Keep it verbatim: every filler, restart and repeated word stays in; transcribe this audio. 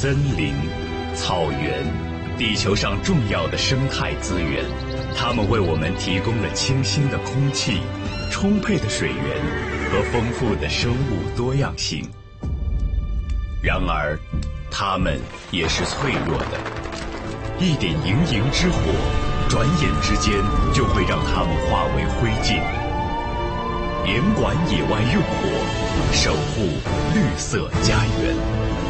森林、草原，地球上重要的生态资源，它们为我们提供了清新的空气、充沛的水源和丰富的生物多样性。然而，它们也是脆弱的，一点营营之火，转眼之间就会让它们化为灰烬。严管野外用火，守护绿色家园。